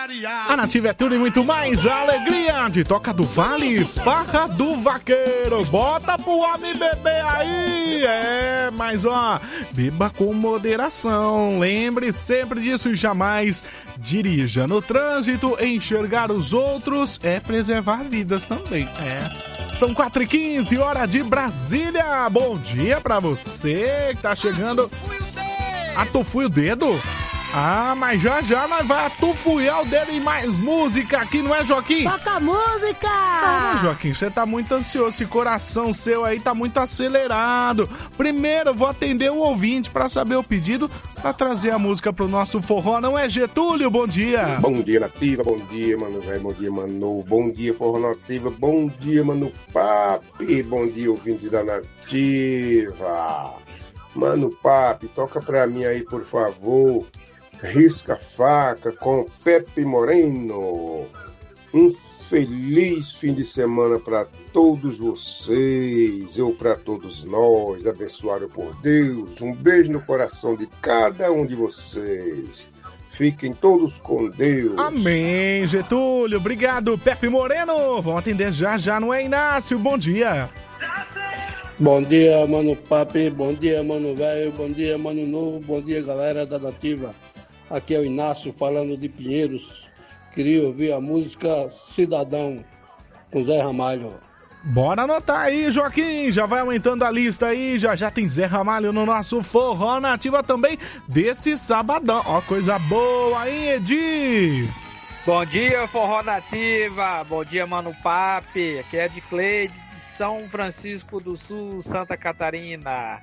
A Nativa é tudo e muito mais. A alegria de Toca do Vale, Farra do Vaqueiro. Bota pro homem beber aí. Mas ó, beba com moderação. Lembre sempre disso e jamais dirija. No trânsito, enxergar os outros é preservar vidas também. São 4h15, hora de Brasília. Bom dia pra você que tá chegando. Atufuia o dedo? Mas já nós vai atufuiar o dedo em mais música aqui, não é, Joaquim? Toca música! Joaquim, você tá muito ansioso, esse coração seu aí tá muito acelerado. Primeiro, eu vou atender um ouvinte pra saber o pedido, pra trazer a música pro nosso forró, não é, Getúlio? Bom dia! Bom dia, Nativa, bom dia, mano velho, bom dia, mano, bom dia, forró Nativa, bom dia, mano Papi, bom dia, ouvinte da Nativa. Mano Papi, toca pra mim aí, por favor. Risca Faca com Pepe Moreno. Um feliz fim de semana para todos vocês, ou para todos nós, abençoado por Deus. Um beijo no coração de cada um de vocês. Fiquem todos com Deus. Amém, Getúlio. Obrigado, Pepe Moreno. Vamos atender já, não é, Inácio? Bom dia. Bom dia, mano Papi. Bom dia, mano velho. Bom dia, mano novo. Bom dia, galera da Nativa. Aqui é o Inácio falando de Pinheiros. Queria ouvir a música Cidadão com Zé Ramalho. Bora anotar aí, Joaquim. Já vai aumentando a lista aí. Já tem Zé Ramalho no nosso Forró Nativa também desse sabadão. Ó, coisa boa aí, Edi. Bom dia, Forró Nativa. Bom dia, mano Papi. Aqui é de Cleide, de São Francisco do Sul, Santa Catarina.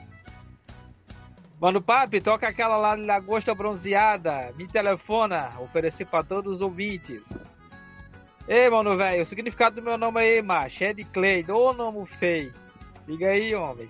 Mano Papi, toca aquela lá de Lagosta Bronzeada. Me telefona, oferecer pra todos os ouvintes. Ei, mano velho, o significado do meu nome aí, macho, é de Cleide, ô nome feio. Liga aí, homem.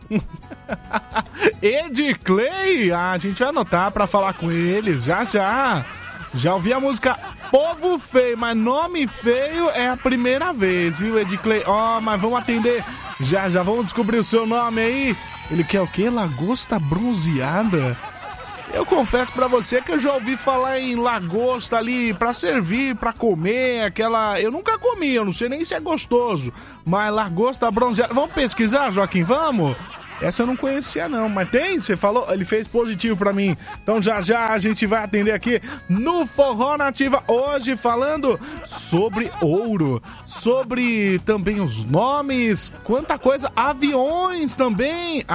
Edclay? A gente vai anotar pra falar com eles, já. Já ouvi a música Povo Feio, mas nome feio é a primeira vez, viu, Edclay? Mas vamos atender, já vamos descobrir o seu nome aí. Ele quer o quê? Lagosta Bronzeada? Eu confesso pra você que eu já ouvi falar em lagosta ali pra servir, pra comer, aquela... Eu nunca comi, eu não sei nem se é gostoso, mas lagosta bronzeada... Vamos pesquisar, Joaquim, vamos? Essa eu não conhecia não, mas tem? Você falou? Ele fez positivo pra mim. Então já a gente vai atender aqui no Forró Nativa. Hoje falando sobre ouro, sobre também os nomes, quanta coisa, aviões também.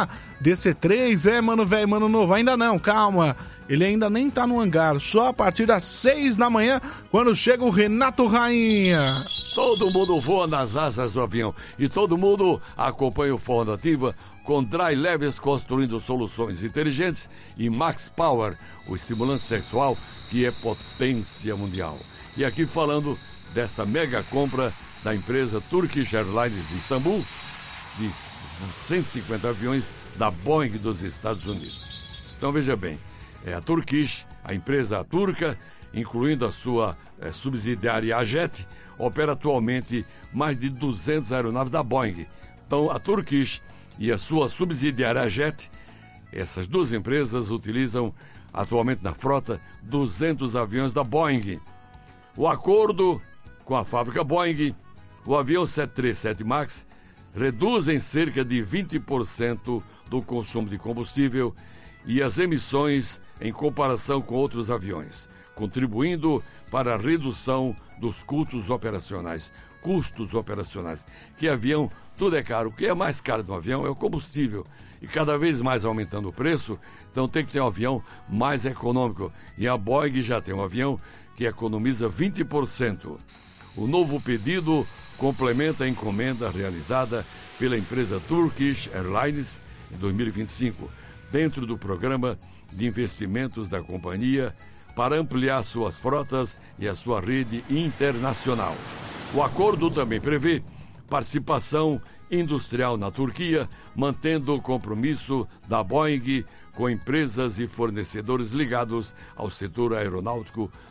DC-3, mano velho, mano novo. Ainda não, calma. Ele ainda nem tá no hangar, só a partir das 6 da manhã, quando chega o Renato Rainha. Todo mundo voa nas asas do avião e todo mundo acompanha o Forró Nativa com Dry Leves construindo soluções inteligentes e Max Power, o estimulante sexual que é potência mundial. E aqui falando desta mega compra da empresa Turkish Airlines de Istambul, de 150 aviões da Boeing dos Estados Unidos. Então veja bem, a Turkish, a empresa turca, incluindo a sua subsidiária AJet, opera atualmente mais de 200 aeronaves da Boeing. Então a Turkish e a sua subsidiária AJet, essas duas empresas utilizam atualmente na frota 200 aviões da Boeing. O acordo com a fábrica Boeing, o avião 737 MAX reduz em cerca de 20% do consumo de combustível e as emissões em comparação com outros aviões, contribuindo para a redução dos custos operacionais. Que avião, tudo é caro. O que é mais caro do avião é o combustível. E cada vez mais aumentando o preço, então tem que ter um avião mais econômico. E a Boeing já tem um avião que economiza 20%. O novo pedido complementa a encomenda realizada pela empresa Turkish Airlines em 2025, dentro do programa de investimentos da companhia para ampliar suas frotas e a sua rede internacional. O acordo também prevê participação industrial na Turquia, mantendo o compromisso da Boeing com empresas e fornecedores ligados ao setor aeronáutico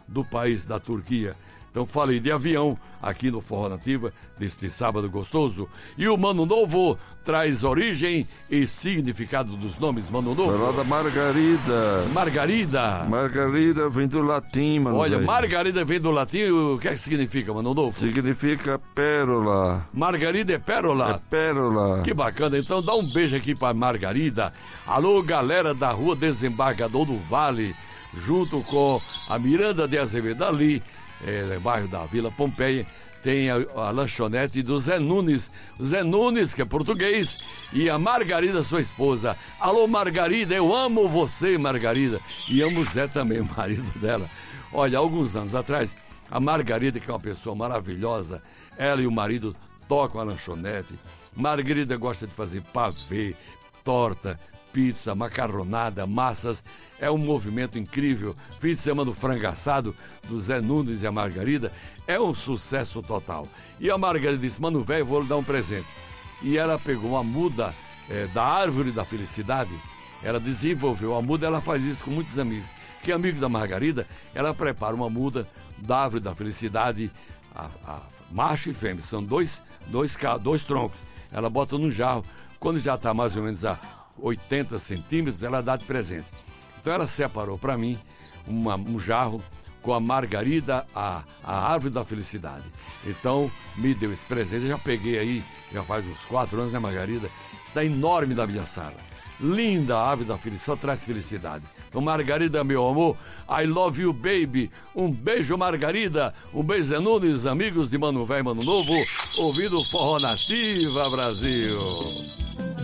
do país da Turquia. Então falei de avião aqui no Forró Nativa, deste sábado gostoso. E o Mano Novo traz origem e significado dos nomes, Mano Novo. Falar da Margarida. Margarida. Margarida vem do latim, mano. Olha, velho. Margarida vem do latim, o que é que significa, Mano Novo? Significa pérola. Margarida é pérola. É pérola. Que bacana, então dá um beijo aqui pra Margarida. Alô, galera da Rua Desembargador do Vale, junto com a Miranda de Azevedo ali, bairro da Vila Pompeia, tem a lanchonete do Zé Nunes. O Zé Nunes, que é português, e a Margarida, sua esposa. Alô, Margarida, eu amo você, Margarida. E amo o Zé também, o marido dela. Olha, alguns anos atrás, a Margarida, que é uma pessoa maravilhosa, ela e o marido tocam a lanchonete. Margarida gosta de fazer pavê, torta, pizza, macarronada, massas. É um movimento incrível. Fim de semana do frango assado do Zé Nunes e a Margarida é um sucesso total. E a Margarida disse: mano velho, vou lhe dar um presente. E ela pegou uma muda da árvore da felicidade. Ela desenvolveu a muda. Ela faz isso com muitos amigos. Que amigo da Margarida, ela prepara uma muda da árvore da felicidade, a macho e fêmea. São dois troncos. Ela bota num jarro. Quando já está mais ou menos a 80 centímetros, ela dá de presente. Então ela separou para mim um jarro com a Margarida, a árvore da felicidade. Então me deu esse presente. Eu já peguei aí, já faz uns 4 anos, né, Margarida? Está enorme da minha sala. Linda a árvore da felicidade, só traz felicidade. Então, Margarida, meu amor, I love you, baby. Um beijo, Margarida. Um beijo, Zé Nunes, amigos de Mano Velho, Mano Novo, ouvindo Forró Nativa, Brasil.